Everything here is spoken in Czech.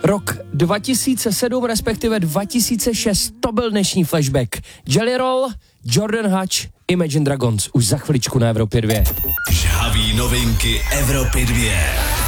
Rok 2007, respektive 2006, to byl dnešní flashback. Jelly Roll, Jordan Hutch, Imagine Dragons, už za chviličku na Evropě 2. Žhavý novinky Evropy 2.